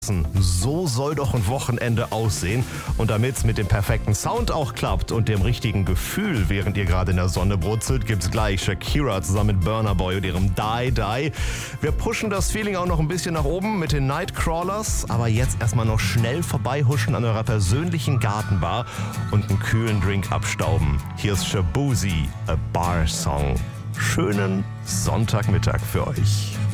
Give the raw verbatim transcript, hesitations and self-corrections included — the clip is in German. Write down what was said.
So soll doch ein Wochenende aussehen. Und damit es mit dem perfekten Sound auch klappt und dem richtigen Gefühl, während ihr gerade in der Sonne brutzelt, gibt's gleich Shakira zusammen mit Burna Boy und ihrem Die Die. Wir pushen das Feeling auch noch ein bisschen nach oben mit den Nightcrawlers. Aber jetzt erstmal noch schnell vorbeihuschen an eurer persönlichen Gartenbar und einen kühlen Drink abstauben. Hier ist Shaboozey, A Bar Song. Schönen Sonntagmittag für euch.